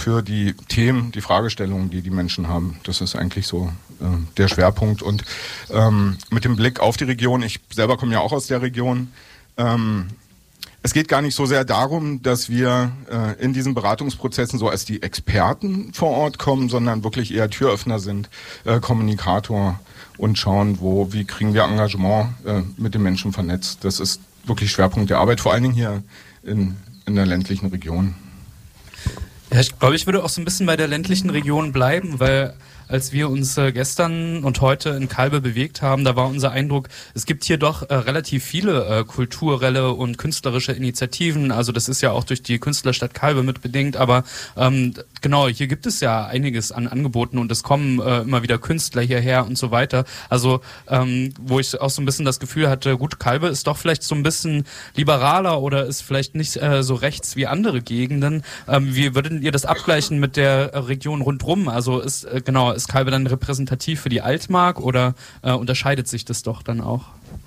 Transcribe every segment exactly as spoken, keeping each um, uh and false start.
für die Themen, die Fragestellungen, die die Menschen haben. Das ist eigentlich so äh, der Schwerpunkt. Und ähm, mit dem Blick auf die Region, ich selber komme ja auch aus der Region, ähm, es geht gar nicht so sehr darum, dass wir äh, in diesen Beratungsprozessen so als die Experten vor Ort kommen, sondern wirklich eher Türöffner sind, äh, Kommunikator und schauen, wo, wie kriegen wir Engagement äh, mit den Menschen vernetzt. Das ist wirklich Schwerpunkt der Arbeit, vor allen Dingen hier in, in der ländlichen Region. Ja, ich glaube, ich würde auch so ein bisschen bei der ländlichen Region bleiben, weil als wir uns äh, gestern und heute in Calbe bewegt haben, da war unser Eindruck, es gibt hier doch äh, relativ viele äh, kulturelle und künstlerische Initiativen. Also das ist ja auch durch die Künstlerstadt Calbe mit bedingt, aber ähm, genau, hier gibt es ja einiges an Angeboten und es kommen äh, immer wieder Künstler hierher und so weiter. Also ähm, wo ich auch so ein bisschen das Gefühl hatte, gut, Calbe ist doch vielleicht so ein bisschen liberaler oder ist vielleicht nicht äh, so rechts wie andere Gegenden. Ähm, wie würdet ihr das abgleichen mit der äh, Region rundrum? Also ist äh, genau ist Calbe dann repräsentativ für die Altmark oder äh, unterscheidet sich das doch dann auch?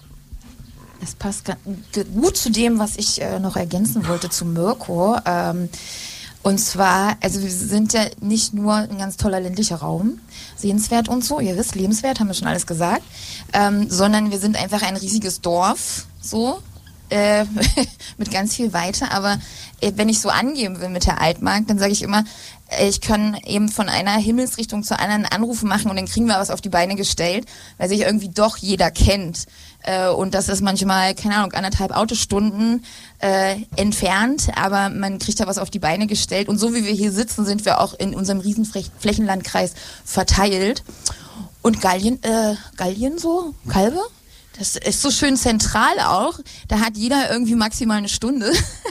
Das passt gut zu dem, was ich äh, noch ergänzen wollte zu Mirko. Ähm, und zwar, also wir sind ja nicht nur ein ganz toller ländlicher Raum, sehenswert und so, ihr wisst, lebenswert, haben wir schon alles gesagt, ähm, sondern wir sind einfach ein riesiges Dorf, so, äh, mit ganz viel Weite. Aber äh, wenn ich so angeben will mit der Altmark, dann sage ich immer, ich kann eben von einer Himmelsrichtung zur anderen Anrufe machen und dann kriegen wir was auf die Beine gestellt, weil sich irgendwie doch jeder kennt. Äh, und das ist manchmal, keine Ahnung, anderthalb Autostunden äh, entfernt, aber man kriegt da was auf die Beine gestellt. Und so wie wir hier sitzen, sind wir auch in unserem riesen Flächenlandkreis verteilt. Und Gallien, äh, Gallien so, Calbe? Das ist so schön zentral auch. Da hat jeder irgendwie maximal eine Stunde.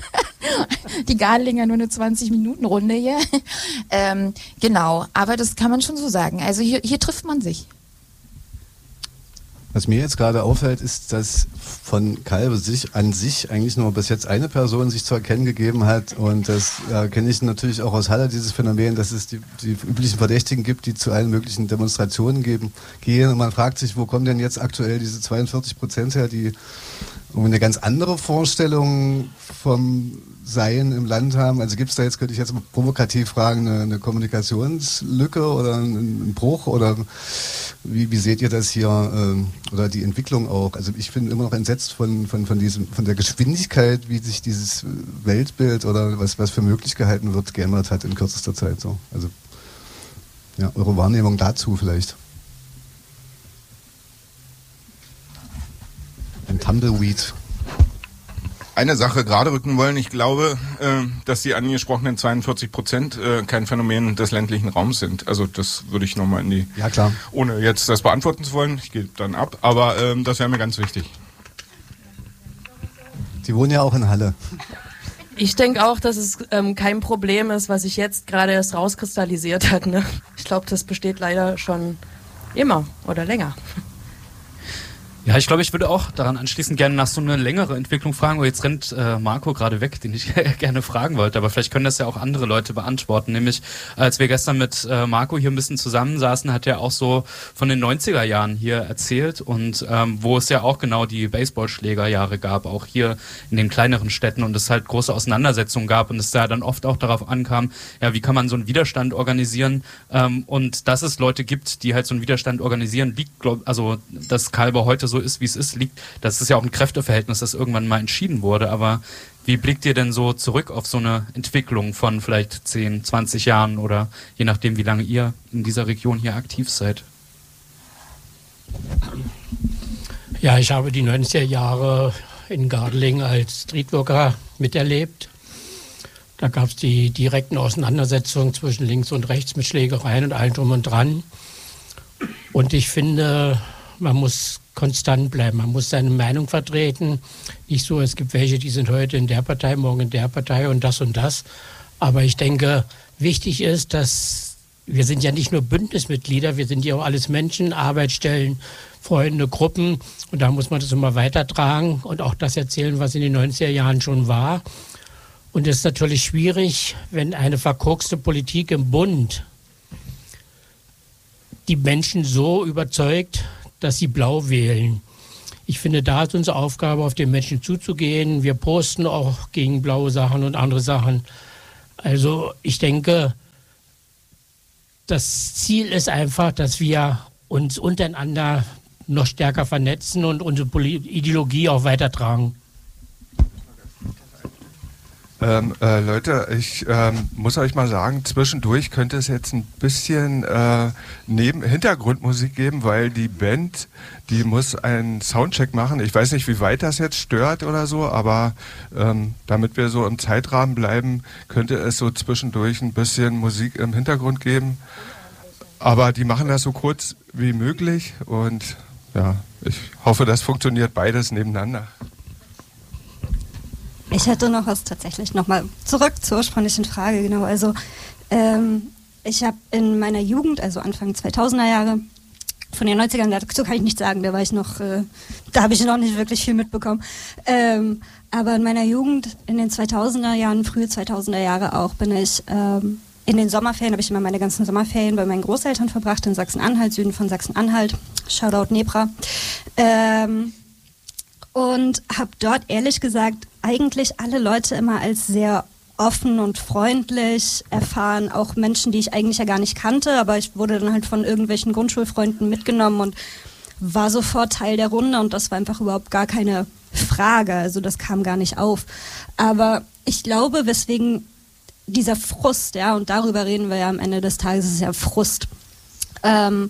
Die Gadlinger nur eine zwanzig-Minuten-Runde hier. Ähm, genau, aber das kann man schon so sagen. Also hier, hier trifft man sich. Was mir jetzt gerade auffällt, ist, dass von Calbe sich an sich eigentlich nur bis jetzt eine Person sich zu erkennen gegeben hat. Und das äh, kenne ich natürlich auch aus Halle, dieses Phänomen, dass es die, die üblichen Verdächtigen gibt, die zu allen möglichen Demonstrationen geben, gehen. Und man fragt sich, wo kommen denn jetzt aktuell diese zweiundvierzig Prozent her, die irgendwie eine ganz andere Vorstellung vom Sein im Land haben. Also gibt es da jetzt, könnte ich jetzt provokativ fragen, eine, eine Kommunikationslücke oder einen Bruch oder wie, wie seht ihr das hier ähm, oder die Entwicklung auch? Also ich bin immer noch entsetzt von, von, von, diesem, von der Geschwindigkeit, wie sich dieses Weltbild oder was, was für Möglichkeiten wird geändert hat in kürzester Zeit. So. Also ja, eure Wahrnehmung dazu vielleicht. Ein Tumbleweed. Eine Sache gerade rücken wollen. Ich glaube, äh, dass die angesprochenen zweiundvierzig Prozent äh, kein Phänomen des ländlichen Raums sind. Also das würde ich nochmal in die... Ja, klar. Ohne jetzt das beantworten zu wollen, ich gehe dann ab, aber ähm, das wäre mir ganz wichtig. Die wohnen ja auch in Halle. Ich denke auch, dass es ähm, kein Problem ist, was sich jetzt gerade erst rauskristallisiert hat. Ne? Ich glaube, das besteht leider schon immer oder länger. Ja, ich glaube, ich würde auch daran anschließend gerne nach so einer längeren Entwicklung fragen. Oh, jetzt rennt äh, Marco gerade weg, den ich gerne fragen wollte. Aber vielleicht können das ja auch andere Leute beantworten. Nämlich, als wir gestern mit äh, Marco hier ein bisschen zusammensaßen, hat er auch so von den neunziger Jahren hier erzählt. Und ähm, wo es ja auch genau die Baseballschlägerjahre gab, auch hier in den kleineren Städten. Und es halt große Auseinandersetzungen gab. Und es da dann oft auch darauf ankam, ja, wie kann man so einen Widerstand organisieren? Ähm, und dass es Leute gibt, die halt so einen Widerstand organisieren, liegt, glaub, also dass Calbe heute so so ist, wie es ist, liegt, das ist ja auch ein Kräfteverhältnis, das irgendwann mal entschieden wurde, aber wie blickt ihr denn so zurück auf so eine Entwicklung von vielleicht zehn, zwanzig Jahren oder je nachdem, wie lange ihr in dieser Region hier aktiv seid? Ja, ich habe die neunziger Jahre in Gardelegen als Streetworker miterlebt. Da gab es die direkten Auseinandersetzungen zwischen links und rechts mit Schlägereien und allem drum und dran. Und ich finde, man muss konstant bleiben. Man muss seine Meinung vertreten. Nicht so, es gibt welche, die sind heute in der Partei, morgen in der Partei und das und das. Aber ich denke, wichtig ist, dass wir sind ja nicht nur Bündnismitglieder, wir sind ja auch alles Menschen, Arbeitsstellen, Freunde, Gruppen. Und da muss man das immer weitertragen und auch das erzählen, was in den neunziger Jahren schon war. Und es ist natürlich schwierig, wenn eine verkorkste Politik im Bund die Menschen so überzeugt, dass sie blau wählen. Ich finde, da ist unsere Aufgabe, auf den Menschen zuzugehen. Wir posten auch gegen blaue Sachen und andere Sachen. Also ich denke, das Ziel ist einfach, dass wir uns untereinander noch stärker vernetzen und unsere Ideologie auch weitertragen. Ähm, äh, Leute, ich ähm, muss euch mal sagen, zwischendurch könnte es jetzt ein bisschen äh, neben Hintergrundmusik geben, weil die Band, die muss einen Soundcheck machen. Ich weiß nicht, wie weit das jetzt stört oder so, aber ähm, damit wir so im Zeitrahmen bleiben, könnte es so zwischendurch ein bisschen Musik im Hintergrund geben. Aber die machen das so kurz wie möglich und ja, ich hoffe, das funktioniert beides nebeneinander. Ich hätte noch was tatsächlich nochmal zurück zur ursprünglichen Frage, genau. Also ähm, ich habe in meiner Jugend, also Anfang zweitausender Jahre, von den neunzigern, dazu kann ich nicht sagen, da war ich noch, äh, da habe ich noch nicht wirklich viel mitbekommen. Ähm, aber in meiner Jugend, in den zweitausender Jahren, frühe zweitausender Jahre auch, bin ich ähm, in den Sommerferien, habe ich immer meine ganzen Sommerferien bei meinen Großeltern verbracht, in Sachsen-Anhalt, Süden von Sachsen-Anhalt, Shoutout Nebra. Ähm, und habe dort ehrlich gesagt eigentlich alle Leute immer als sehr offen und freundlich erfahren, auch Menschen, die ich eigentlich ja gar nicht kannte, aber ich wurde dann halt von irgendwelchen Grundschulfreunden mitgenommen und war sofort Teil der Runde und das war einfach überhaupt gar keine Frage, also das kam gar nicht auf. Aber ich glaube, weswegen dieser Frust, ja, und darüber reden wir ja am Ende des Tages, ist ja Frust, ähm,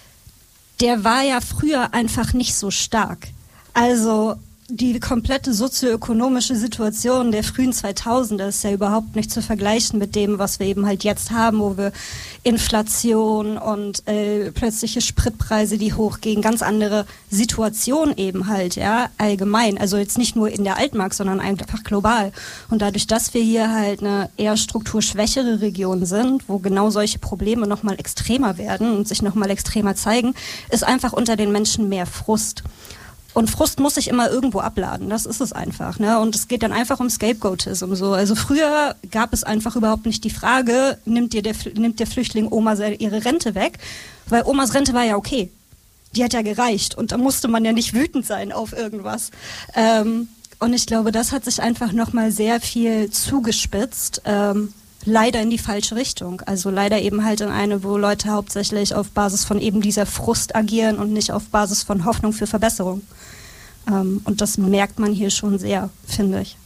der war ja früher einfach nicht so stark. Also die komplette sozioökonomische Situation der frühen zweitausender ist ja überhaupt nicht zu vergleichen mit dem, was wir eben halt jetzt haben, wo wir Inflation und äh, plötzliche Spritpreise, die hochgehen, ganz andere Situation eben halt, ja, allgemein. Also jetzt nicht nur in der Altmark, sondern einfach global. Und dadurch, dass wir hier halt eine eher strukturschwächere Region sind, wo genau solche Probleme nochmal extremer werden und sich nochmal extremer zeigen, ist einfach unter den Menschen mehr Frust. Und Frust muss sich immer irgendwo abladen, das ist es einfach, ne? Und es geht dann einfach um Scapegoatism. So. Also früher gab es einfach überhaupt nicht die Frage, nimmt, dir der, nimmt der Flüchtling Oma ihre Rente weg? Weil Omas Rente war ja okay, die hat ja gereicht und da musste man ja nicht wütend sein auf irgendwas. Ähm, und ich glaube, das hat sich einfach nochmal sehr viel zugespitzt, ähm, leider in die falsche Richtung. Also leider eben halt in eine, wo Leute hauptsächlich auf Basis von eben dieser Frust agieren und nicht auf Basis von Hoffnung für Verbesserung. Ähm, und das merkt man hier schon sehr, finde ich.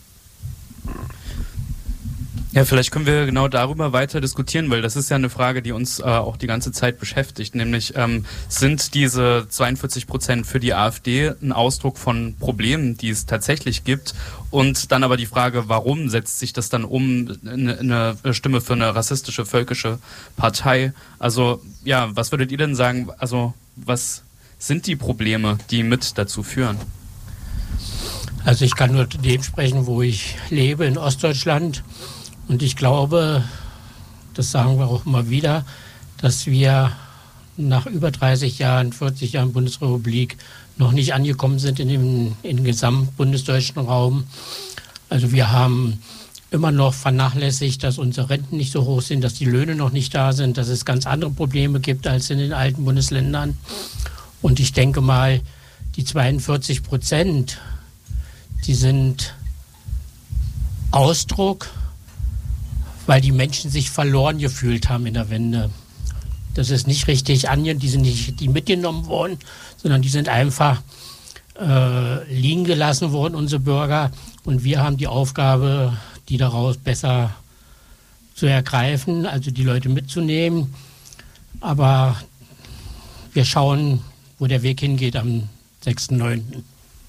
Ja, vielleicht können wir genau darüber weiter diskutieren, weil das ist ja eine Frage, die uns äh, auch die ganze Zeit beschäftigt, nämlich ähm, sind diese zweiundvierzig Prozent für die AfD ein Ausdruck von Problemen, die es tatsächlich gibt, und dann aber die Frage, warum setzt sich das dann um in eine Stimme für eine rassistische, völkische Partei? Also ja, was würdet ihr denn sagen, also was sind die Probleme, die mit dazu führen? Also ich kann nur dem sprechen, wo ich lebe, in Ostdeutschland. Und ich glaube, das sagen wir auch immer wieder, dass wir nach über dreißig Jahren, vierzig Jahren Bundesrepublik noch nicht angekommen sind in dem, in dem gesamten bundesdeutschen Raum. Also wir haben immer noch vernachlässigt, dass unsere Renten nicht so hoch sind, dass die Löhne noch nicht da sind, dass es ganz andere Probleme gibt als in den alten Bundesländern. Und ich denke mal, die zweiundvierzig Prozent, die sind Ausdruck, weil die Menschen sich verloren gefühlt haben in der Wende. Das ist nicht richtig angenommen, die sind nicht die mitgenommen worden, sondern die sind einfach äh, liegen gelassen worden, unsere Bürger. Und wir haben die Aufgabe, die daraus besser zu ergreifen, also die Leute mitzunehmen. Aber wir schauen, wo der Weg hingeht am sechsten neunten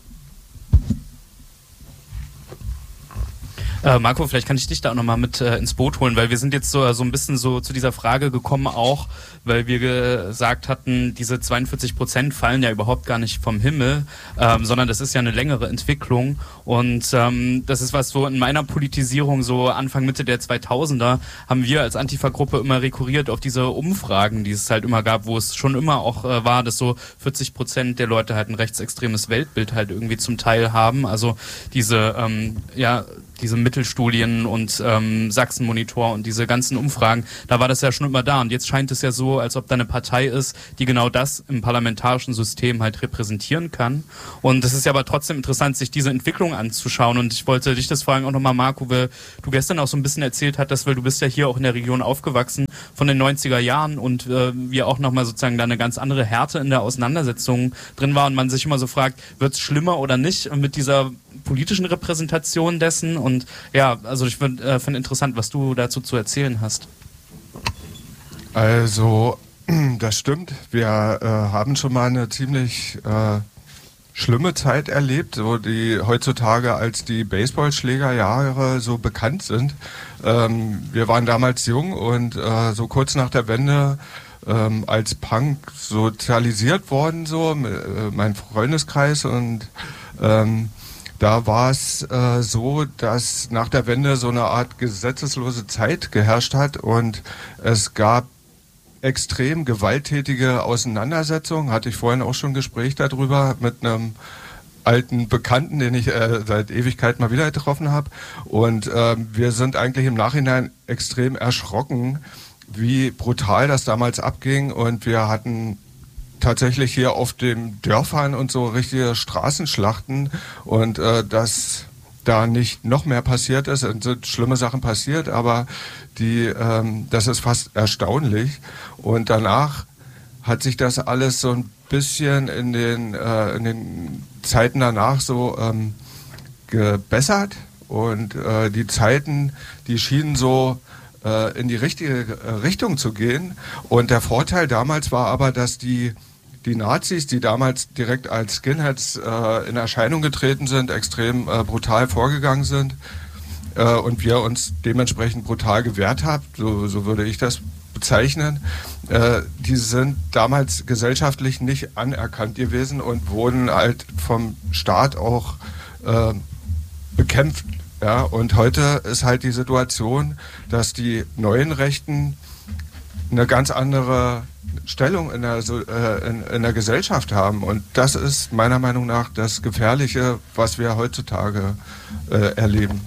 Äh, Marco, vielleicht kann ich dich da auch nochmal mit äh, ins Boot holen, weil wir sind jetzt so, so ein bisschen so zu dieser Frage gekommen auch, weil wir gesagt hatten, diese zweiundvierzig Prozent fallen ja überhaupt gar nicht vom Himmel, ähm, sondern das ist ja eine längere Entwicklung, und ähm, das ist was so in meiner Politisierung so Anfang, Mitte der zweitausender haben wir als Antifa-Gruppe immer rekurriert auf diese Umfragen, die es halt immer gab, wo es schon immer auch äh, war, dass so vierzig Prozent der Leute halt ein rechtsextremes Weltbild halt irgendwie zum Teil haben, also diese, ähm, ja, diese Mittelstudien und ähm, Sachsen-Monitor und diese ganzen Umfragen, da war das ja schon immer da. Und jetzt scheint es ja so, als ob da eine Partei ist, die genau das im parlamentarischen System halt repräsentieren kann. Und es ist ja aber trotzdem interessant, sich diese Entwicklung anzuschauen. Und ich wollte dich das fragen auch nochmal, Marco, weil du gestern auch so ein bisschen erzählt hattest, weil du bist ja hier auch in der Region aufgewachsen von den neunziger Jahren und äh, wir auch nochmal sozusagen da eine ganz andere Härte in der Auseinandersetzung drin war und man sich immer so fragt, wird es schlimmer oder nicht mit dieser politischen Repräsentation dessen? Und ja, also ich finde äh, find interessant, was du dazu zu erzählen hast. Also, das stimmt. Wir äh, haben schon mal eine ziemlich äh, schlimme Zeit erlebt, so die heutzutage als die Baseballschlägerjahre so bekannt sind. Ähm, wir waren damals jung und äh, so kurz nach der Wende ähm, als Punk sozialisiert worden, so äh, mein Freundeskreis, und ähm, da war es äh, so, dass nach der Wende so eine Art gesetzeslose Zeit geherrscht hat und es gab extrem gewalttätige Auseinandersetzungen, hatte ich vorhin auch schon ein Gespräch darüber mit einem alten Bekannten, den ich äh, seit Ewigkeit mal wieder getroffen habe, und äh, wir sind eigentlich im Nachhinein extrem erschrocken, wie brutal das damals abging, und wir hatten tatsächlich hier auf den Dörfern und so richtige Straßenschlachten, und äh, dass da nicht noch mehr passiert ist, es sind schlimme Sachen passiert, aber die, ähm, das ist fast erstaunlich. Und danach hat sich das alles so ein bisschen in den, äh, in den Zeiten danach so ähm, gebessert, und äh, die Zeiten, die schienen so äh, in die richtige Richtung zu gehen. Und der Vorteil damals war aber, dass die Die Nazis, die damals direkt als Skinheads äh, in Erscheinung getreten sind, extrem äh, brutal vorgegangen sind äh, und wir uns dementsprechend brutal gewehrt haben, so, so würde ich das bezeichnen, äh, die sind damals gesellschaftlich nicht anerkannt gewesen und wurden halt vom Staat auch äh, bekämpft. Ja? Und heute ist halt die Situation, dass die neuen Rechten eine ganz andere Stellung in der, äh, in, in der Gesellschaft haben. Und das ist meiner Meinung nach das Gefährliche, was wir heutzutage äh, erleben.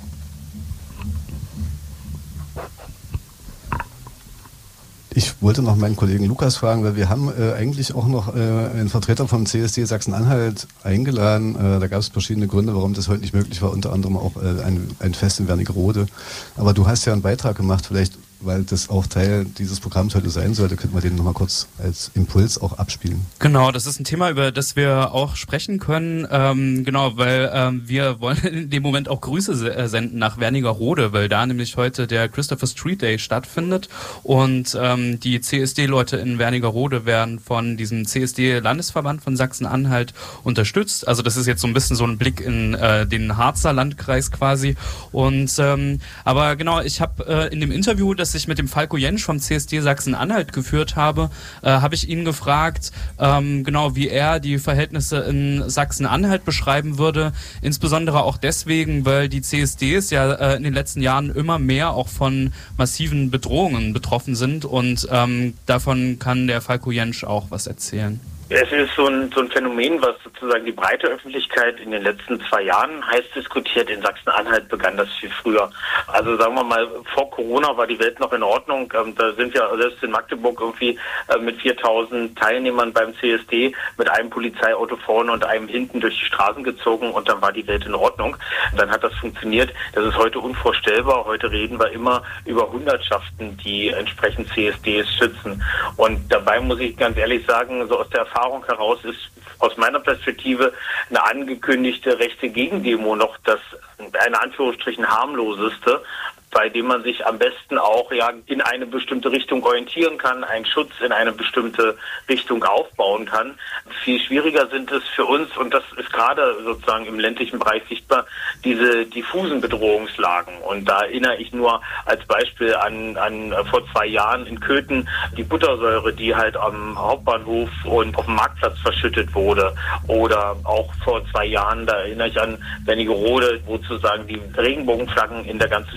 Ich wollte noch meinen Kollegen Lukas fragen, weil wir haben äh, eigentlich auch noch äh, einen Vertreter vom C S D Sachsen-Anhalt eingeladen. Äh, da gab es verschiedene Gründe, warum das heute nicht möglich war, unter anderem auch äh, ein, ein Fest in Wernigerode. Aber du hast ja einen Beitrag gemacht, vielleicht, weil das auch Teil dieses Programms heute sein sollte, könnten wir den nochmal kurz als Impuls auch abspielen. Genau, das ist ein Thema, über das wir auch sprechen können. Ähm, genau, weil ähm, wir wollen in dem Moment auch Grüße se- senden nach Wernigerode, weil da nämlich heute der Christopher Street Day stattfindet und ähm, die C S D-Leute in Wernigerode werden von diesem C S D-Landesverband von Sachsen-Anhalt unterstützt. Also das ist jetzt so ein bisschen so ein Blick in äh, den Harzer Landkreis quasi. Und ähm, aber genau, ich habe äh, in dem Interview, das ich mit dem Falko Jentsch vom C S D Sachsen-Anhalt geführt habe, äh, habe ich ihn gefragt, ähm, genau wie er die Verhältnisse in Sachsen-Anhalt beschreiben würde. Insbesondere auch deswegen, weil die C S Ds ja äh, in den letzten Jahren immer mehr auch von massiven Bedrohungen betroffen sind und ähm, davon kann der Falko Jentsch auch was erzählen. Es ist so ein, so ein Phänomen, was sozusagen die breite Öffentlichkeit in den letzten zwei Jahren heiß diskutiert. In Sachsen-Anhalt begann das viel früher. Also sagen wir mal, vor Corona war die Welt noch in Ordnung. Ähm, da sind wir selbst in Magdeburg irgendwie äh, mit viertausend Teilnehmern beim C S D mit einem Polizeiauto vorne und einem hinten durch die Straßen gezogen und dann war die Welt in Ordnung. Dann hat das funktioniert. Das ist heute unvorstellbar. Heute reden wir immer über Hundertschaften, die entsprechend C S Ds schützen. Und dabei muss ich ganz ehrlich sagen, so aus der Erfahrung heraus ist aus meiner Perspektive eine angekündigte rechte Gegendemo noch das, in Anführungsstrichen, harmloseste, bei dem man sich am besten auch ja in eine bestimmte Richtung orientieren kann, einen Schutz in eine bestimmte Richtung aufbauen kann. Viel schwieriger sind es für uns, und das ist gerade sozusagen im ländlichen Bereich sichtbar, diese diffusen Bedrohungslagen. Und da erinnere ich nur als Beispiel an, an vor zwei Jahren in Köthen die Buttersäure, die halt am Hauptbahnhof und auf dem Marktplatz verschüttet wurde. Oder auch vor zwei Jahren, da erinnere ich an Wernigerode, wo sozusagen die Regenbogenflaggen in der ganzen Stadt eingesetzt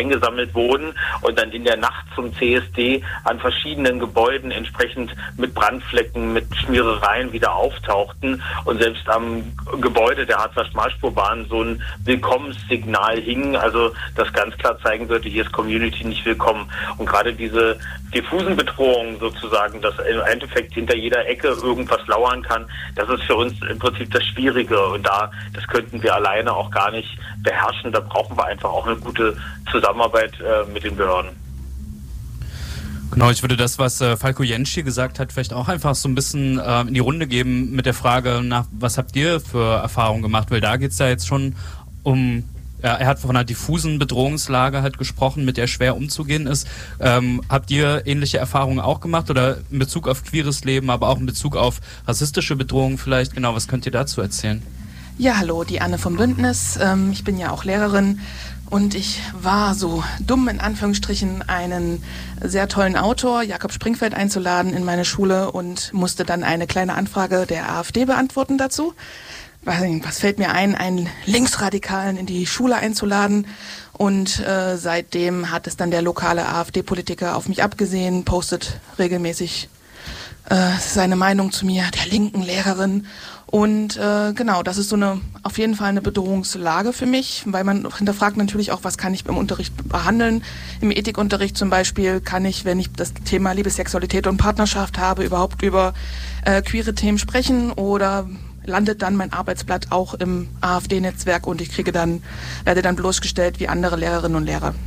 eingesammelt wurden und dann in der Nacht zum C S D an verschiedenen Gebäuden entsprechend mit Brandflecken, mit Schmierereien wieder auftauchten und selbst am Gebäude der Harzer Schmalspurbahn so ein Willkommenssignal hing, also das ganz klar zeigen sollte, hier ist Community nicht willkommen. Und gerade diese diffusen Bedrohungen sozusagen, dass im Endeffekt hinter jeder Ecke irgendwas lauern kann, das ist für uns im Prinzip das Schwierige und da, das könnten wir alleine auch gar nicht beherrschen, da brauchen wir einfach auch eine gute Zusammenarbeit äh, mit den Behörden. Genau, ich würde das, was äh, Falko Jentsch gesagt hat, vielleicht auch einfach so ein bisschen äh, in die Runde geben mit der Frage nach, was habt ihr für Erfahrungen gemacht, weil da geht es ja jetzt schon um, ja, er hat von einer diffusen Bedrohungslage halt gesprochen, mit der schwer umzugehen ist. Ähm, habt ihr ähnliche Erfahrungen auch gemacht oder in Bezug auf queeres Leben, aber auch in Bezug auf rassistische Bedrohungen vielleicht? Genau, was könnt ihr dazu erzählen? Ja, hallo, die Anne vom Bündnis. Ähm, ich bin ja auch Lehrerin. Und ich war so dumm, in Anführungsstrichen, einen sehr tollen Autor, Jakob Springfeld, einzuladen in meine Schule und musste dann eine kleine Anfrage der AfD beantworten dazu. Was fällt mir ein, einen Linksradikalen in die Schule einzuladen? Und äh, seitdem hat es dann der lokale AfD-Politiker auf mich abgesehen, postet regelmäßig äh, seine Meinung zu mir, der linken Lehrerin. Und äh, genau, das ist so eine auf jeden Fall eine Bedrohungslage für mich, weil man hinterfragt natürlich auch, was kann ich im Unterricht behandeln. Im Ethikunterricht zum Beispiel kann ich, wenn ich das Thema Liebe, Sexualität und Partnerschaft habe, überhaupt über äh, queere Themen sprechen oder landet dann mein Arbeitsblatt auch im AfD-Netzwerk und ich kriege dann, werde dann bloßgestellt wie andere Lehrerinnen und Lehrer.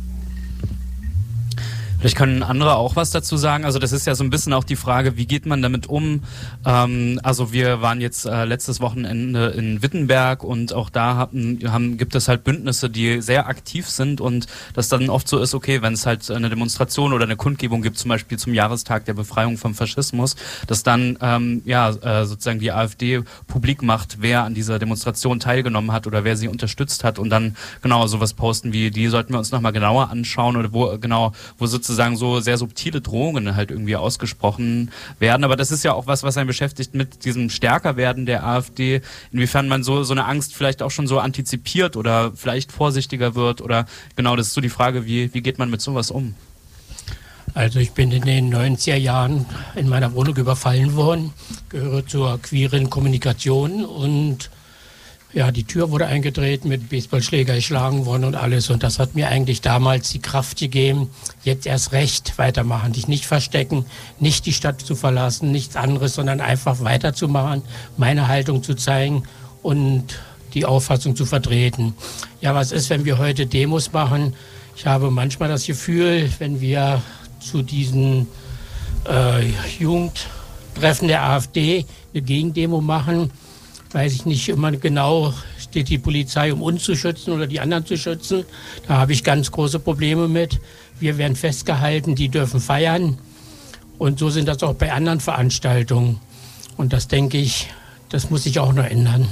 Vielleicht können andere auch was dazu sagen. Also das ist ja so ein bisschen auch die Frage, wie geht man damit um? Ähm, also wir waren jetzt äh, letztes Wochenende in Wittenberg und auch da haben, haben, gibt es halt Bündnisse, die sehr aktiv sind und das dann oft so ist, okay, wenn es halt eine Demonstration oder eine Kundgebung gibt, zum Beispiel zum Jahrestag der Befreiung vom Faschismus, dass dann ähm, ja äh, sozusagen die AfD publik macht, wer an dieser Demonstration teilgenommen hat oder wer sie unterstützt hat und dann genau sowas posten wie, die sollten wir uns nochmal genauer anschauen oder wo genau, wo sozusagen sozusagen so sehr subtile Drohungen halt irgendwie ausgesprochen werden. Aber das ist ja auch was, was einen beschäftigt mit diesem Stärkerwerden der AfD, inwiefern man so, so eine Angst vielleicht auch schon so antizipiert oder vielleicht vorsichtiger wird oder genau, das ist so die Frage, wie, wie geht man mit sowas um? Also ich bin in den neunziger Jahren in meiner Wohnung überfallen worden, gehöre zur queeren Kommunikation und ja, die Tür wurde eingedreht, mit Baseballschläger geschlagen worden und alles. Und das hat mir eigentlich damals die Kraft gegeben, jetzt erst recht weitermachen, dich nicht verstecken, nicht die Stadt zu verlassen, nichts anderes, sondern einfach weiterzumachen, meine Haltung zu zeigen und die Auffassung zu vertreten. Ja, was ist, wenn wir heute Demos machen? Ich habe manchmal das Gefühl, wenn wir zu diesen äh, Jugendtreffen der AfD eine Gegendemo machen, weiß ich nicht immer genau, steht die Polizei, um uns zu schützen oder die anderen zu schützen. Da habe ich ganz große Probleme mit. Wir werden festgehalten, die dürfen feiern. Und so sind das auch bei anderen Veranstaltungen. Und das denke ich, das muss sich auch noch ändern.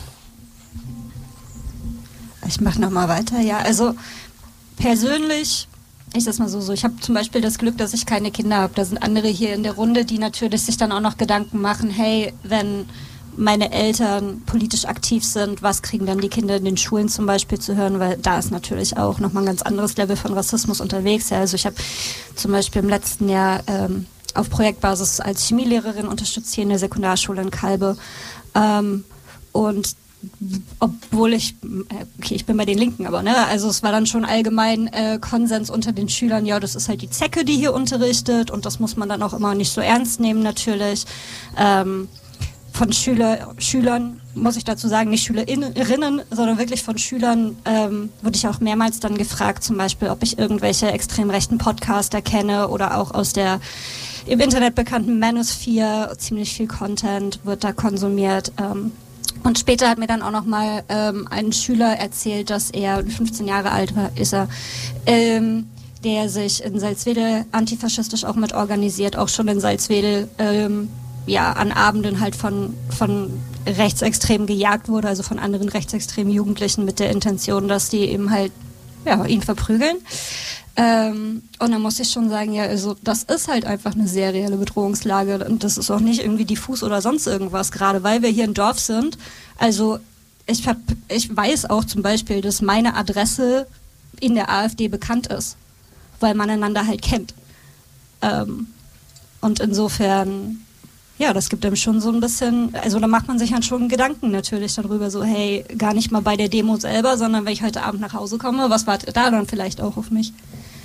Ich mache nochmal weiter. Ja, also persönlich, ich sag's mal so, so ich habe zum Beispiel das Glück, dass ich keine Kinder habe. Da sind andere hier in der Runde, die natürlich sich dann auch noch Gedanken machen, hey, wenn meine Eltern politisch aktiv sind, was kriegen dann die Kinder in den Schulen zum Beispiel zu hören, weil da ist natürlich auch nochmal ein ganz anderes Level von Rassismus unterwegs. Ja, also ich habe zum Beispiel im letzten Jahr ähm, auf Projektbasis als Chemielehrerin unterstützt hier in der Sekundarschule in Kalbe ähm, und obwohl ich, okay, ich bin bei den Linken, aber ne, also es war dann schon allgemein äh, Konsens unter den Schülern, ja, das ist halt die Zecke, die hier unterrichtet und das muss man dann auch immer nicht so ernst nehmen natürlich. Ähm, Von Schüler, Schülern, muss ich dazu sagen, nicht Schülerinnen, sondern wirklich von Schülern ähm, wurde ich auch mehrmals dann gefragt, zum Beispiel, ob ich irgendwelche extrem rechten Podcaster kenne oder auch aus der im Internet bekannten Manosphere. Ziemlich viel Content wird da konsumiert. Ähm, und später hat mir dann auch nochmal ähm, ein Schüler erzählt, dass er fünfzehn Jahre alt war, ist er, ähm, der sich in Salzwedel antifaschistisch auch mit organisiert, auch schon in Salzwedel ähm, ja, an Abenden halt von, von Rechtsextremen gejagt wurde, also von anderen rechtsextremen Jugendlichen mit der Intention, dass die eben halt ja, ihn verprügeln. Ähm, und dann muss ich schon sagen, ja, also das ist halt einfach eine sehr reelle Bedrohungslage und das ist auch nicht irgendwie diffus oder sonst irgendwas, gerade weil wir hier ein Dorf sind. Also ich, hab, ich weiß auch zum Beispiel, dass meine Adresse in der AfD bekannt ist, weil man einander halt kennt. Ähm, und insofern, ja, das gibt einem schon so ein bisschen, also da macht man sich dann schon Gedanken natürlich darüber, so hey, gar nicht mal bei der Demo selber, sondern wenn ich heute Abend nach Hause komme, was wartet da dann vielleicht auch auf mich?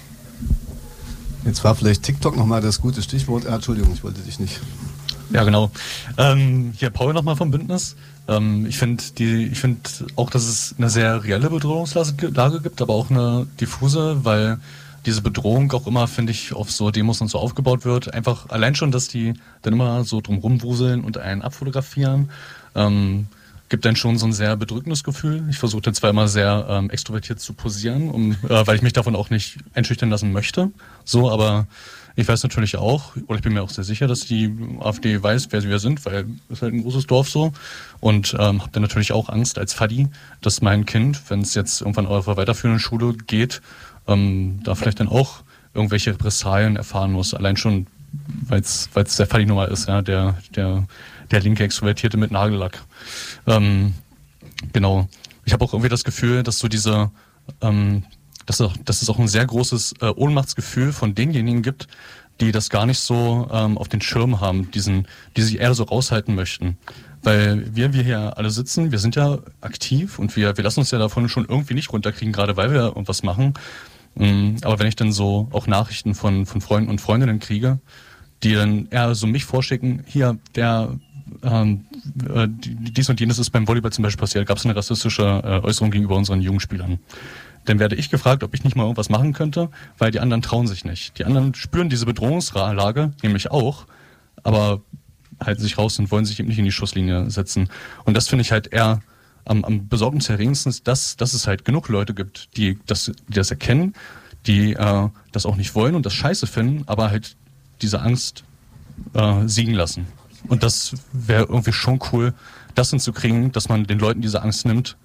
Jetzt war vielleicht TikTok nochmal das gute Stichwort. Ah, Entschuldigung, ich wollte dich nicht. Ja, genau. Ähm, hier Paul nochmal vom Bündnis. Ähm, ich finde die, ich finde auch, dass es eine sehr reelle Bedrohungslage gibt, aber auch eine diffuse, weil diese Bedrohung auch immer, finde ich, auf so Demos und so aufgebaut wird. Einfach allein schon, dass die dann immer so drum rumwuseln und einen abfotografieren, ähm, gibt dann schon so ein sehr bedrückendes Gefühl. Ich versuche dann zwar immer sehr ähm, extrovertiert zu posieren, um, äh, weil ich mich davon auch nicht einschüchtern lassen möchte. So, aber ich weiß natürlich auch, oder ich bin mir auch sehr sicher, dass die AfD weiß, wer wir sind, weil es halt ein großes Dorf so. Und ähm, habe dann natürlich auch Angst als Faddy, dass mein Kind, wenn es jetzt irgendwann auf einer weiterführenden Schule geht, ähm, da vielleicht dann auch irgendwelche Repressalien erfahren muss. Allein schon, weil es der Faddy Nummer ist, ja, der, der, der linke Extrovertierte mit Nagellack. Ähm, genau. Ich habe auch irgendwie das Gefühl, dass so diese, ähm, dass, auch, dass es auch ein sehr großes äh, Ohnmachtsgefühl von denjenigen gibt, die das gar nicht so ähm, auf den Schirm haben, diesen, die sich eher so raushalten möchten. Weil wir, wir hier alle sitzen, wir sind ja aktiv und wir, wir lassen uns ja davon schon irgendwie nicht runterkriegen, gerade weil wir irgendwas machen. Ähm, aber wenn ich dann so auch Nachrichten von, von Freunden und Freundinnen kriege, die dann eher so mich vorschicken, hier, der ähm, äh, dies und jenes ist beim Volleyball zum Beispiel passiert, gab es eine rassistische äh, Äußerung gegenüber unseren Jugendspielern. Dann werde ich gefragt, ob ich nicht mal irgendwas machen könnte, weil die anderen trauen sich nicht. Die anderen spüren diese Bedrohungslage, nämlich auch, aber halten sich raus und wollen sich eben nicht in die Schusslinie setzen. Und das finde ich halt eher am, am besorgniserregendsten, dass, dass es halt genug Leute gibt, die das, die das erkennen, die äh, das auch nicht wollen und das scheiße finden, aber halt diese Angst äh, siegen lassen. Und das wäre irgendwie schon cool, das hinzukriegen, dass man den Leuten diese Angst nimmt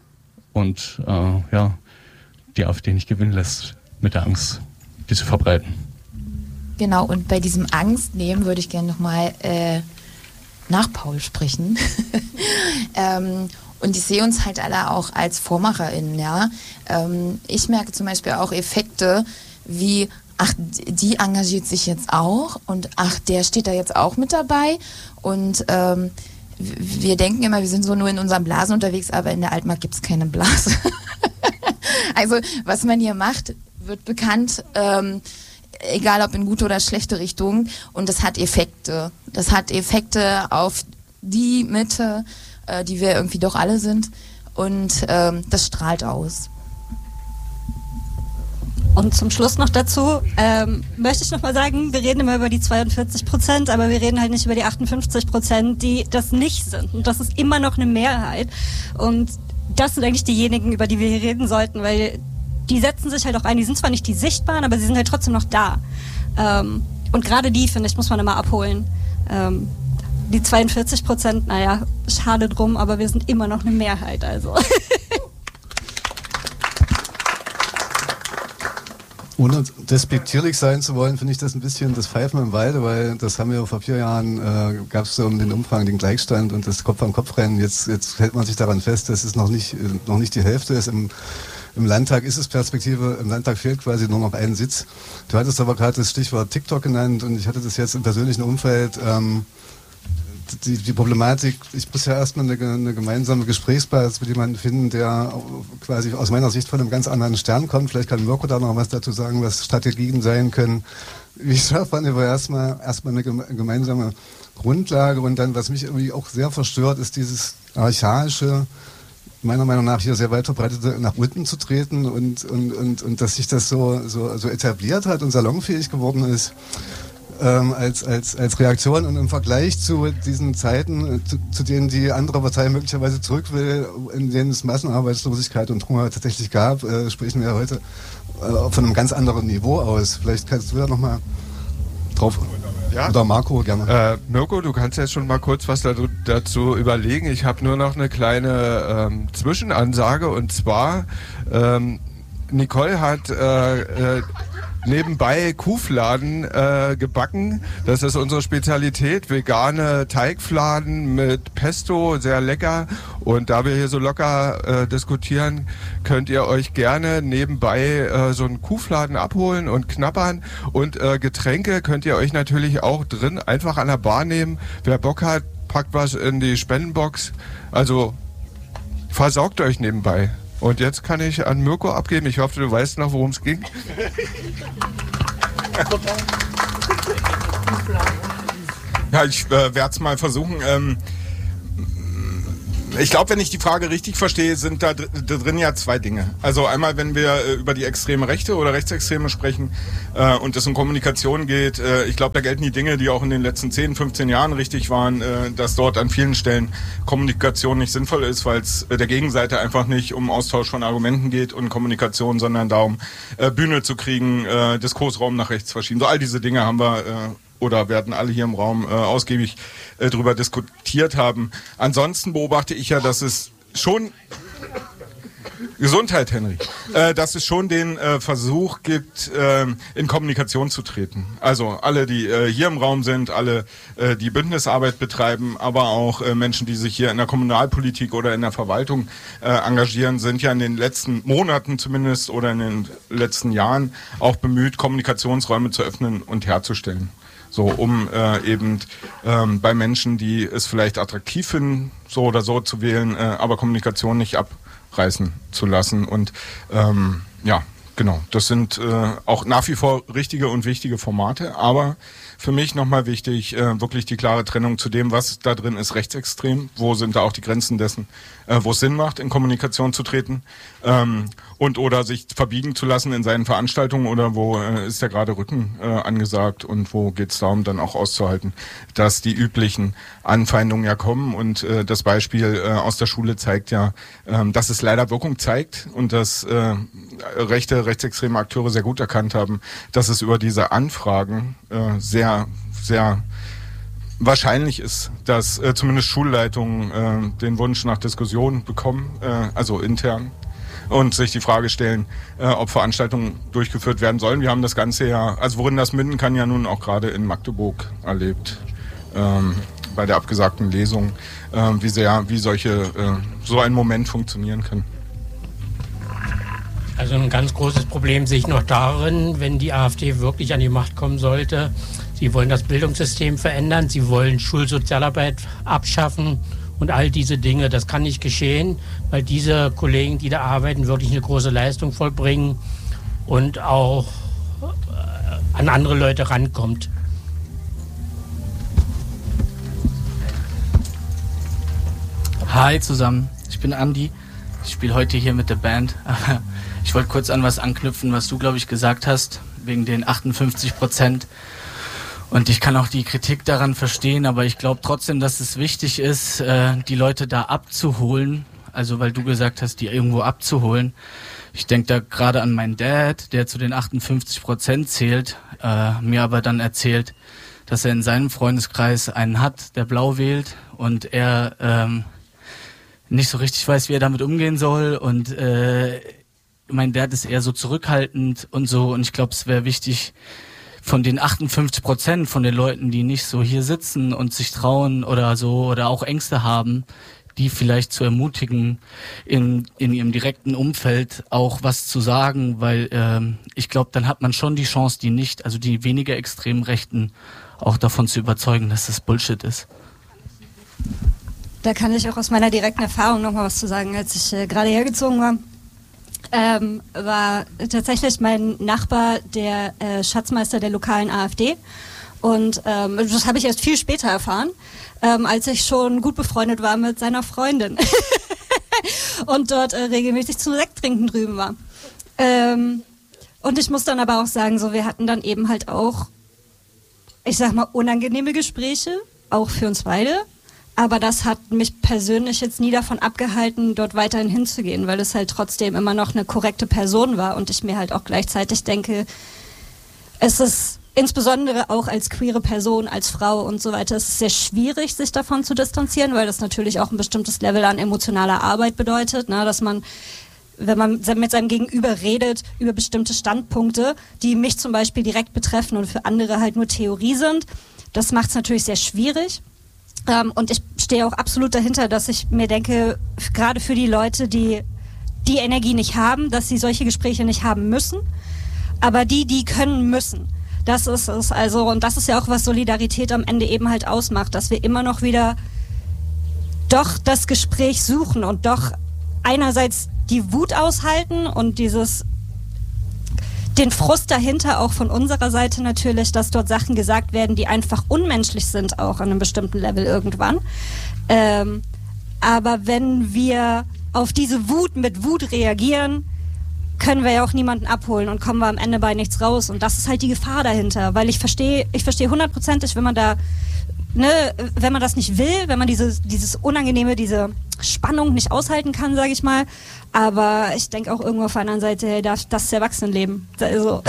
und äh, ja, die AfD nicht gewinnen lässt mit der Angst, die sie verbreiten. Genau, und bei diesem Angstnehmen würde ich gerne nochmal äh, nach Paul sprechen. ähm, und ich sehe uns halt alle auch als VormacherInnen, ja. Ähm, ich merke zum Beispiel auch Effekte wie, ach, die engagiert sich jetzt auch und ach, der steht da jetzt auch mit dabei und ähm, wir denken immer, wir sind so nur in unseren Blasen unterwegs, aber in der Altmark gibt es keine Blase. Also, was man hier macht, wird bekannt, ähm, egal ob in gute oder schlechte Richtung. Und das hat Effekte. Das hat Effekte auf die Mitte, äh, die wir irgendwie doch alle sind. Und ähm, das strahlt aus. Und zum Schluss noch dazu ähm, möchte ich noch mal sagen, wir reden immer über die zweiundvierzig Prozent, aber wir reden halt nicht über die achtundfünfzig Prozent, die das nicht sind. Und das ist immer noch eine Mehrheit. Und das sind eigentlich diejenigen, über die wir hier reden sollten, weil die setzen sich halt auch ein. Die sind zwar nicht die Sichtbaren, aber sie sind halt trotzdem noch da. Ähm, und gerade die, finde ich, muss man immer abholen. Ähm, die zweiundvierzig Prozent, naja, schade drum, aber wir sind immer noch eine Mehrheit, also. Ohne despektierlich sein zu wollen, finde ich das ein bisschen das Pfeifen im Walde, weil das haben wir vor vier Jahren, äh, gab es so um den Umfang den Gleichstand und das Kopf-an-Kopf-Rennen. Jetzt, jetzt hält man sich daran fest, dass es noch nicht, noch nicht die Hälfte ist. Im, Im Landtag ist es Perspektive, im Landtag fehlt quasi nur noch ein Sitz. Du hattest aber gerade das Stichwort TikTok genannt und ich hatte das jetzt im persönlichen Umfeld, ähm, Die, die Problematik, ich muss ja erstmal eine, eine gemeinsame Gesprächsbasis mit jemandem finden, der quasi aus meiner Sicht von einem ganz anderen Stern kommt. Vielleicht kann Mirko da noch was dazu sagen, was Strategien sein können. Wie schafft man aber erstmal, erstmal eine gemeinsame Grundlage und dann, was mich irgendwie auch sehr verstört, ist dieses archaische, meiner Meinung nach hier sehr weit verbreitete, nach unten zu treten und, und, und, und dass sich das so, so, so etabliert hat und salonfähig geworden ist. Ähm, als, als, als Reaktion und im Vergleich zu diesen Zeiten, zu, zu denen die andere Partei möglicherweise zurück will, in denen es Massenarbeitslosigkeit und Hunger tatsächlich gab, äh, sprechen wir heute äh, von einem ganz anderen Niveau aus. Vielleicht kannst du da nochmal drauf... Ja? Oder Marco, gerne. Äh, Mirko, du kannst jetzt schon mal kurz was da, dazu überlegen. Ich habe nur noch eine kleine ähm, Zwischenansage und zwar ähm, Nicole hat... Äh, äh, nebenbei Kuhfladen äh, gebacken. Das ist unsere Spezialität. Vegane Teigfladen mit Pesto, sehr lecker. Und da wir hier so locker äh, diskutieren, könnt ihr euch gerne nebenbei äh, so einen Kuhfladen abholen und knabbern. Und äh, Getränke könnt ihr euch natürlich auch drin einfach an der Bar nehmen. Wer Bock hat, packt was in die Spendenbox. Also versorgt euch nebenbei. Und jetzt kann ich an Mirko abgeben. Ich hoffe, du weißt noch, worum es ging. Ja, ich äh, werde es mal versuchen. Ähm, ich glaube, wenn ich die Frage richtig verstehe, sind da, dr- da drin ja zwei Dinge. Also einmal, wenn wir äh, über die extreme Rechte oder Rechtsextreme sprechen äh, und es um Kommunikation geht, äh, ich glaube, da gelten die Dinge, die auch in den letzten zehn, fünfzehn Jahren richtig waren, äh, dass dort an vielen Stellen Kommunikation nicht sinnvoll ist, weil es äh, der Gegenseite einfach nicht um Austausch von Argumenten geht und Kommunikation, sondern darum, äh, Bühne zu kriegen, äh, Diskursraum nach rechts verschieben. So all diese Dinge haben wir äh, oder werden alle hier im Raum äh, ausgiebig äh, darüber diskutiert haben. Ansonsten beobachte ich ja, dass es schon Gesundheit, Henry, äh, dass es schon den äh, Versuch gibt, äh, in Kommunikation zu treten. Also alle, die äh, hier im Raum sind, alle, äh, die Bündnisarbeit betreiben, aber auch äh, Menschen, die sich hier in der Kommunalpolitik oder in der Verwaltung äh, engagieren, sind ja in den letzten Monaten zumindest oder in den letzten Jahren auch bemüht, Kommunikationsräume zu öffnen und herzustellen. So, um äh, eben ähm, bei Menschen, die es vielleicht attraktiv finden, so oder so zu wählen, äh, aber Kommunikation nicht abreißen zu lassen. Und ähm, ja, genau, das sind äh, auch nach wie vor richtige und wichtige Formate, aber für mich nochmal wichtig, äh, wirklich die klare Trennung zu dem, was da drin ist, rechtsextrem, wo sind da auch die Grenzen dessen, äh, wo es Sinn macht, in Kommunikation zu treten ähm, und oder sich verbiegen zu lassen in seinen Veranstaltungen oder wo äh, ist ja gerade Rücken äh, angesagt und wo geht es darum, dann auch auszuhalten, dass die üblichen Anfeindungen ja kommen und äh, das Beispiel äh, aus der Schule zeigt ja, äh, dass es leider Wirkung zeigt und dass äh, rechte, rechtsextreme Akteure sehr gut erkannt haben, dass es über diese Anfragen äh, sehr sehr wahrscheinlich ist, dass äh, zumindest Schulleitungen äh, den Wunsch nach Diskussion bekommen, äh, also intern, und sich die Frage stellen, äh, ob Veranstaltungen durchgeführt werden sollen. Wir haben das Ganze ja, also worin das münden kann, ja nun auch gerade in Magdeburg erlebt, ähm, bei der abgesagten Lesung, äh, wie sehr, wie solche, äh, so ein Moment funktionieren kann. Also ein ganz großes Problem sehe ich noch darin, wenn die AfD wirklich an die Macht kommen sollte. Sie wollen das Bildungssystem verändern, sie wollen Schulsozialarbeit abschaffen und all diese Dinge. Das kann nicht geschehen, weil diese Kollegen, die da arbeiten, wirklich eine große Leistung vollbringen und auch an andere Leute rankommt. Hi zusammen, ich bin Andi. Ich spiele heute hier mit der Band. Ich wollte kurz an was anknüpfen, was du, glaube ich, gesagt hast, wegen den achtundfünfzig Prozent. Und ich kann auch die Kritik daran verstehen, aber ich glaube trotzdem, dass es wichtig ist, die Leute da abzuholen. Also weil du gesagt hast, die irgendwo abzuholen. Ich denke da gerade an meinen Dad, der zu den achtundfünfzig Prozent zählt, äh, mir aber dann erzählt, dass er in seinem Freundeskreis einen hat, der blau wählt und er ähm, nicht so richtig weiß, wie er damit umgehen soll und äh, mein Dad ist eher so zurückhaltend und so und ich glaube, es wäre wichtig, von den achtundfünfzig Prozent von den Leuten, die nicht so hier sitzen und sich trauen oder so oder auch Ängste haben, die vielleicht zu ermutigen, in, in ihrem direkten Umfeld auch was zu sagen, weil ähm, ich glaube, dann hat man schon die Chance, die nicht, also die weniger extremen Rechten auch davon zu überzeugen, dass das Bullshit ist. Da kann ich auch aus meiner direkten Erfahrung noch mal was zu sagen. Als ich äh, gerade hergezogen war, ähm, war tatsächlich mein Nachbar der äh, Schatzmeister der lokalen AfD. Und ähm, das habe ich erst viel später erfahren, ähm, als ich schon gut befreundet war mit seiner Freundin und dort äh, regelmäßig zum Sekttrinken drüben war. Ähm, und ich muss dann aber auch sagen, so wir hatten dann eben halt auch, ich sag mal, unangenehme Gespräche, auch für uns beide. Aber das hat mich persönlich jetzt nie davon abgehalten, dort weiterhin hinzugehen, weil es halt trotzdem immer noch eine korrekte Person war und ich mir halt auch gleichzeitig denke, es ist insbesondere auch als queere Person, als Frau und so weiter, es ist sehr schwierig, sich davon zu distanzieren, weil das natürlich auch ein bestimmtes Level an emotionaler Arbeit bedeutet, ne, dass man wenn man mit seinem Gegenüber redet über bestimmte Standpunkte, die mich zum Beispiel direkt betreffen und für andere halt nur Theorie sind. Das macht es natürlich sehr schwierig. Ähm, und ich stehe auch absolut dahinter, dass ich mir denke, gerade für die Leute, die die Energie nicht haben, dass sie solche Gespräche nicht haben müssen, aber die, die können müssen. Das ist es also, und das ist ja auch, was Solidarität am Ende eben halt ausmacht, dass wir immer noch wieder doch das Gespräch suchen und doch einerseits die Wut aushalten und dieses, den Frust dahinter auch von unserer Seite natürlich, dass dort Sachen gesagt werden, die einfach unmenschlich sind, auch an einem bestimmten Level irgendwann. Ähm, aber wenn wir auf diese Wut mit Wut reagieren, können wir ja auch niemanden abholen und kommen wir am Ende bei nichts raus. Und das ist halt die Gefahr dahinter, weil ich verstehe, ich verstehe hundertprozentig, wenn man da, ne, wenn man das nicht will, wenn man dieses, dieses Unangenehme, diese Spannung nicht aushalten kann, sage ich mal. Aber ich denke auch irgendwo auf der anderen Seite, hey, das, das ist Erwachsenenleben. Also.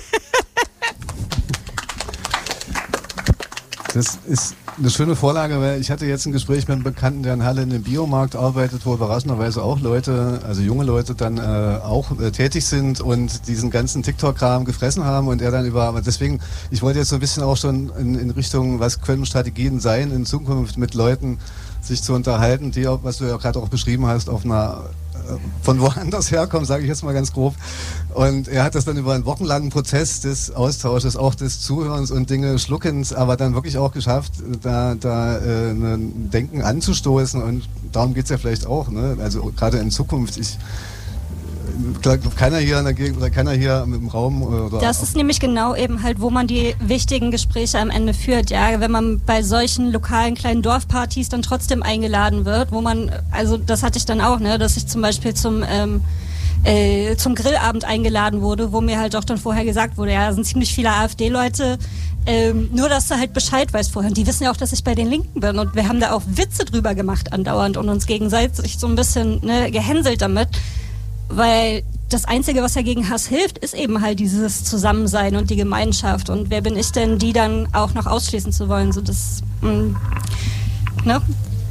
Das ist eine schöne Vorlage, weil ich hatte jetzt ein Gespräch mit einem Bekannten, der in Halle in einem Biomarkt arbeitet, wo überraschenderweise auch Leute, also junge Leute dann äh, auch äh, tätig sind und diesen ganzen TikTok-Kram gefressen haben und er dann über, deswegen, ich wollte jetzt so ein bisschen auch schon in, in Richtung, was können Strategien sein, in Zukunft mit Leuten sich zu unterhalten, die, was du ja gerade auch beschrieben hast, auf einer von woanders herkommen, sage ich jetzt mal ganz grob. Und er hat das dann über einen wochenlangen Prozess des Austausches, auch des Zuhörens und Dinge schluckens, aber dann wirklich auch geschafft, da, da äh, ein Denken anzustoßen. Und darum geht's ja vielleicht auch. Ne? Also gerade in Zukunft. Ich glaube, keiner hier in der Gegend oder keiner hier im Raum. Oder das ist nämlich genau eben halt, wo man die wichtigen Gespräche am Ende führt. Ja, wenn man bei solchen lokalen kleinen Dorfpartys dann trotzdem eingeladen wird, wo man, also das hatte ich dann auch, ne, dass ich zum Beispiel zum ähm, äh, zum Grillabend eingeladen wurde, wo mir halt auch dann vorher gesagt wurde, ja, da sind ziemlich viele AfD-Leute. Ähm, nur, dass du halt Bescheid weißt vorher. Und die wissen ja auch, dass ich bei den Linken bin. Und wir haben da auch Witze drüber gemacht andauernd und uns gegenseitig so ein bisschen, ne, gehänselt damit. Weil das Einzige, was ja gegen Hass hilft, ist eben halt dieses Zusammensein und die Gemeinschaft. Und wer bin ich denn, die dann auch noch ausschließen zu wollen? So das, mh, ne?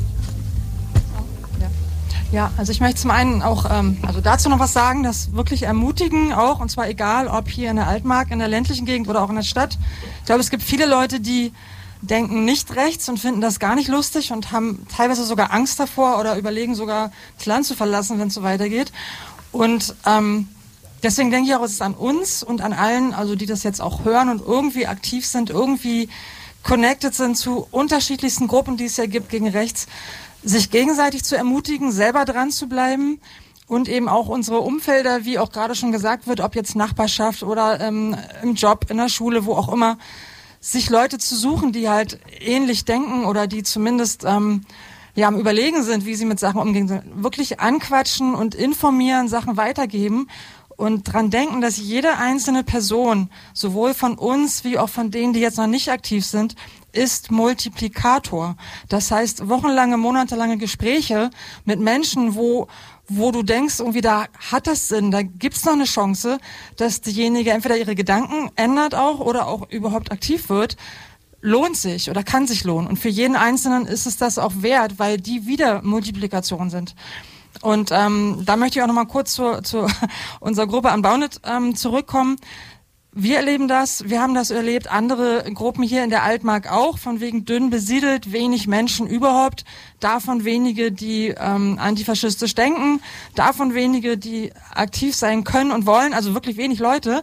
Ja, also ich möchte zum einen auch ähm, also dazu noch was sagen, das wirklich ermutigen auch, und zwar egal, ob hier in der Altmark, in der ländlichen Gegend oder auch in der Stadt. Ich glaube, es gibt viele Leute, die denken nicht rechts und finden das gar nicht lustig und haben teilweise sogar Angst davor oder überlegen sogar, das Land zu verlassen, wenn es so weitergeht. Und ähm, deswegen denke ich auch, es ist an uns und an allen, also die das jetzt auch hören und irgendwie aktiv sind, irgendwie connected sind zu unterschiedlichsten Gruppen, die es ja gibt gegen rechts, sich gegenseitig zu ermutigen, selber dran zu bleiben und eben auch unsere Umfelder, wie auch gerade schon gesagt wird, ob jetzt Nachbarschaft oder ähm, im Job, in der Schule, wo auch immer, sich Leute zu suchen, die halt ähnlich denken oder die zumindest ähm, ja am Überlegen sind, wie sie mit Sachen umgehen, wirklich anquatschen und informieren, Sachen weitergeben und dran denken, dass jede einzelne Person, sowohl von uns wie auch von denen, die jetzt noch nicht aktiv sind, ist Multiplikator. Das heißt, wochenlange, monatelange Gespräche mit Menschen, wo wo du denkst, irgendwie da hat das Sinn, da gibt's noch eine Chance, dass diejenige entweder ihre Gedanken ändert auch oder auch überhaupt aktiv wird, lohnt sich oder kann sich lohnen. Und für jeden Einzelnen ist es das auch wert, weil die wieder Multiplikation sind. Und ähm, da möchte ich auch noch mal kurz zu, zu unserer Gruppe Unbounded ähm, zurückkommen. Wir erleben das, wir haben das erlebt, andere Gruppen hier in der Altmark auch, von wegen dünn besiedelt, wenig Menschen überhaupt, davon wenige, die ähm, antifaschistisch denken, davon wenige, die aktiv sein können und wollen, also wirklich wenig Leute.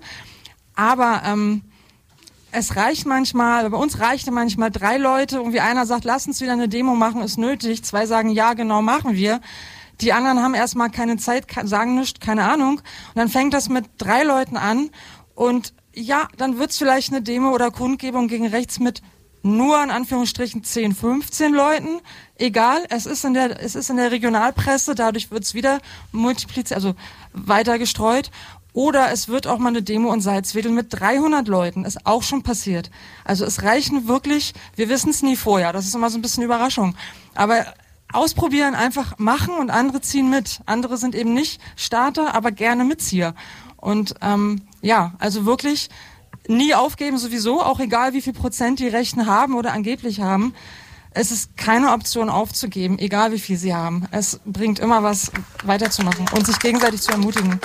Aber ähm, es reicht manchmal, bei uns reichte manchmal drei Leute, und wie einer sagt, lass uns wieder eine Demo machen, ist nötig, zwei sagen, ja, genau, machen wir. Die anderen haben erstmal keine Zeit, sagen nichts, keine Ahnung. Und dann fängt das mit drei Leuten an. Und ja, dann wird's vielleicht eine Demo oder Kundgebung gegen rechts mit nur in Anführungsstrichen zehn, fünfzehn Leuten. Egal, es ist in der, es ist in der Regionalpresse, dadurch wird's wieder multipliziert, also weiter gestreut. Oder es wird auch mal eine Demo in Salzwedel mit dreihundert Leuten, ist auch schon passiert. Also es reichen wirklich, wir wissen es nie vorher, das ist immer so ein bisschen Überraschung. Aber ausprobieren, einfach machen und andere ziehen mit. Andere sind eben nicht Starter, aber gerne Mitzieher. Und ähm, ja, also wirklich nie aufgeben sowieso, auch egal wie viel Prozent die Rechten haben oder angeblich haben. es ist keine Option aufzugeben, egal wie viel sie haben. Es bringt immer was weiterzumachen und sich gegenseitig zu ermutigen.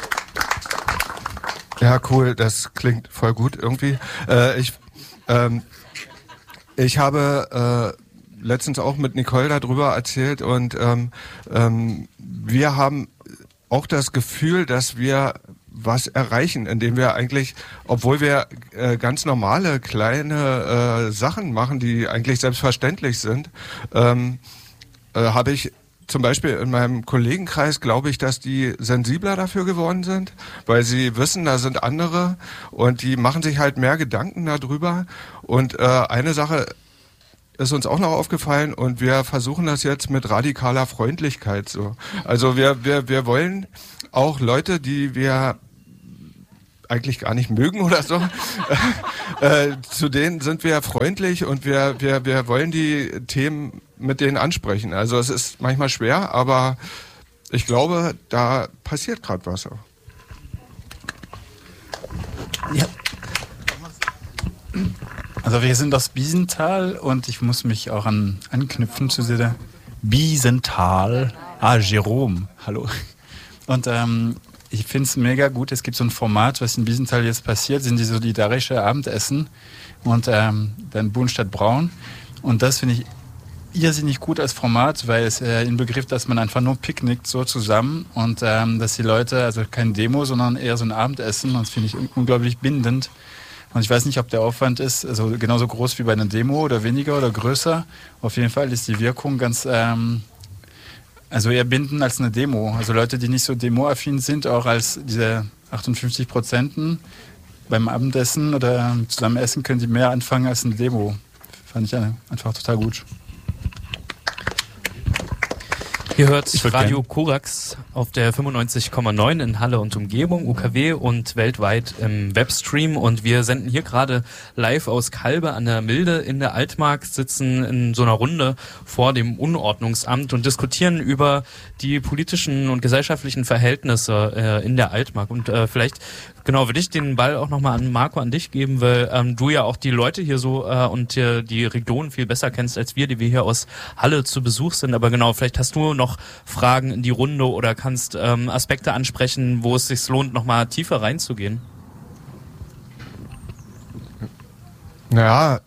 Ja, cool, das klingt voll gut irgendwie. Äh, ich, ähm, ich habe äh, letztens auch mit Nicole darüber erzählt und ähm, ähm, wir haben auch das Gefühl, dass wir was erreichen, indem wir eigentlich, obwohl wir äh, ganz normale kleine äh, Sachen machen, die eigentlich selbstverständlich sind, ähm, äh, habe ich zum Beispiel in meinem Kollegenkreis, glaube ich, dass die sensibler dafür geworden sind, weil sie wissen, da sind andere und die machen sich halt mehr Gedanken darüber. Und äh, eine Sache ist uns auch noch aufgefallen und wir versuchen das jetzt mit radikaler Freundlichkeit so. Also wir wir wir wollen auch Leute, die wir eigentlich gar nicht mögen oder so, äh, zu denen sind wir freundlich und wir wir wir wollen die Themen mit denen ansprechen. Also es ist manchmal schwer, aber ich glaube, da passiert gerade was. Ja. Also wir sind aus Biesenthal und ich muss mich auch an, anknüpfen zu dieser Biesenthal. Ah, Jerome, hallo. Und ähm, ich finde es mega gut, es gibt so ein Format, was in Biesenthal jetzt passiert, sind die solidarische Abendessen und ähm, dann Buhnstadt Braun. Und das finde ich irrsinnig gut als Format, weil es äh, inbegriff, dass man einfach nur picknickt so zusammen und ähm, dass die Leute, also kein Demo, sondern eher so ein Abendessen, und das finde ich un- unglaublich bindend. Und ich weiß nicht, ob der Aufwand ist, also genauso groß wie bei einer Demo oder weniger oder größer. Auf jeden Fall ist die Wirkung ganz, ähm, also eher bindend als eine Demo. Also Leute, die nicht so demoaffin sind, auch als diese achtundfünfzig Prozenten beim Abendessen oder zusammen essen, können die mehr anfangen als eine Demo. Fand ich einfach total gut. Ihr hört Radio Korax auf der fünfundneunzig Komma neun in Halle und Umgebung, U K W und weltweit im Webstream. Und wir senden hier gerade live aus Kalbe an der Milde in der Altmark, sitzen in so einer Runde vor dem Unordnungsamt und diskutieren über die politischen und gesellschaftlichen Verhältnisse äh, in der Altmark. Und äh, vielleicht genau würde ich den Ball auch nochmal an Marco, an dich geben, weil ähm, du ja auch die Leute hier so äh, und äh, die Region viel besser kennst als wir, die wir hier aus Halle zu Besuch sind. Aber genau, vielleicht hast du noch Fragen in die Runde oder kannst ähm, Aspekte ansprechen, wo es sich lohnt, nochmal tiefer reinzugehen. Naja,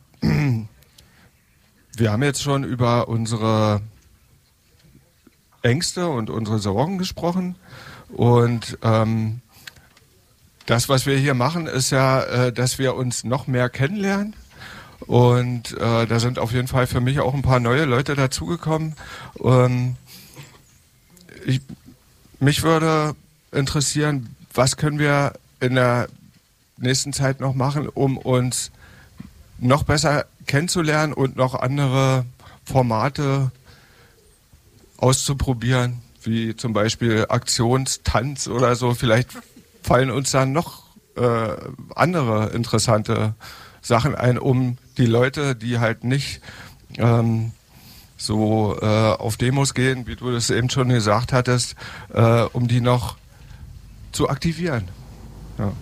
wir haben jetzt schon über unsere Ängste und unsere Sorgen gesprochen und ähm, das, was wir hier machen, ist ja, äh, dass wir uns noch mehr kennenlernen. Und äh, da sind auf jeden Fall für mich auch ein paar neue Leute dazugekommen. Ähm, ich, mich würde interessieren, was können wir in der nächsten Zeit noch machen, um uns noch besser kennenzulernen und noch andere Formate auszuprobieren, wie zum Beispiel Aktionstanz oder so. Vielleicht fallen uns dann noch äh, andere interessante Sachen ein, um die Leute, die halt nicht ähm, so äh, auf Demos gehen, wie du das eben schon gesagt hattest, äh, um die noch zu aktivieren. Ja.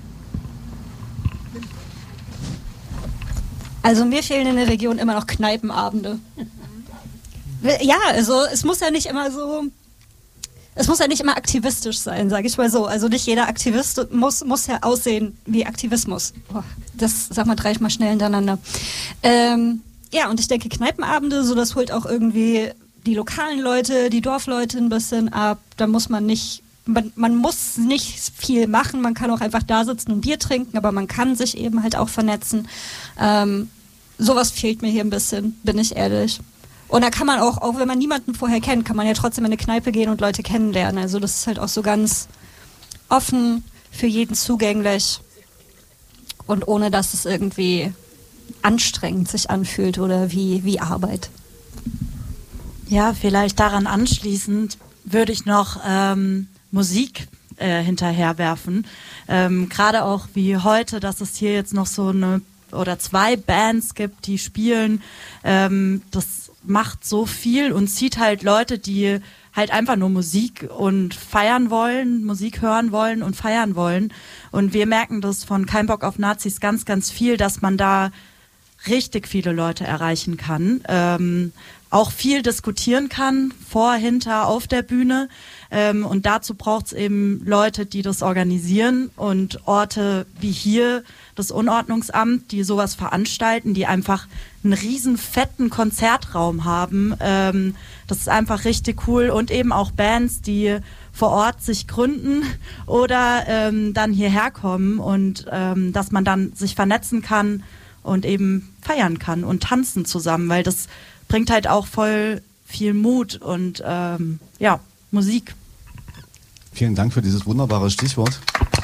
Also mir fehlen in der Region immer noch Kneipenabende. Ja, also es muss ja nicht immer so... Es muss ja nicht immer aktivistisch sein, sage ich mal so. Also nicht jeder Aktivist muss, muss ja aussehen wie Aktivismus. Boah, das sag mal dreimal schnell hintereinander. Ähm, ja, und ich denke, Kneipenabende, so das holt auch irgendwie die lokalen Leute, die Dorfleute ein bisschen ab. Da muss man nicht, man, man muss nicht viel machen. Man kann auch einfach da sitzen und Bier trinken, aber man kann sich eben halt auch vernetzen. Ähm, sowas fehlt mir hier ein bisschen, bin ich ehrlich. Und da kann man auch, auch wenn man niemanden vorher kennt, kann man ja trotzdem in eine Kneipe gehen und Leute kennenlernen. Also das ist halt auch so ganz offen, für jeden zugänglich und ohne, dass es irgendwie anstrengend sich anfühlt oder wie, wie Arbeit. Ja, vielleicht daran anschließend würde ich noch ähm, Musik äh, hinterherwerfen. Ähm, gerade auch wie heute, dass es hier jetzt noch so eine oder zwei Bands gibt, die spielen. Ähm, das macht so viel und zieht halt Leute, die halt einfach nur Musik und feiern wollen, Musik hören wollen und feiern wollen. Und wir merken das von Kein Bock auf Nazis ganz, ganz viel, dass man da richtig viele Leute erreichen kann, ähm, auch viel diskutieren kann, vor, hinter, auf der Bühne. Ähm, und dazu braucht es eben Leute, die das organisieren und Orte wie hier, das Unordnungsamt, die sowas veranstalten, die einfach einen riesen fetten Konzertraum haben. Ähm, das ist einfach richtig cool. Und eben auch Bands, die vor Ort sich gründen oder ähm, dann hierher kommen und ähm, dass man dann sich vernetzen kann und eben feiern kann und tanzen zusammen, weil das bringt halt auch voll viel Mut und ähm, ja, Musik. Vielen Dank für dieses wunderbare Stichwort.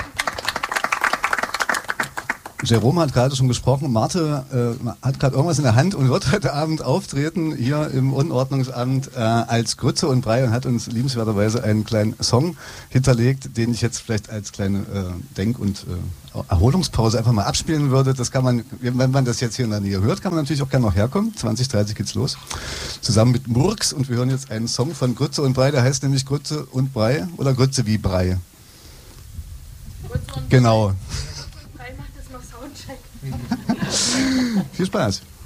Jerome hat gerade schon gesprochen, Marte äh, hat gerade irgendwas in der Hand und wird heute Abend auftreten hier im Unordnungsamt äh, als Grütze und Brei und hat uns liebenswerterweise einen kleinen Song hinterlegt, den ich jetzt vielleicht als kleine äh, Denk- und äh, Erholungspause einfach mal abspielen würde. Das kann man, wenn man das jetzt hier in der Nähe hört, kann man natürlich auch gerne noch herkommen. zwanzig, dreißig geht's los. Zusammen mit Murks und wir hören jetzt einen Song von Grütze und Brei, der heißt nämlich Grütze und Brei oder Grütze wie Brei. Grütze und genau. Brei macht jetzt noch Soundcheck. Viel Spaß.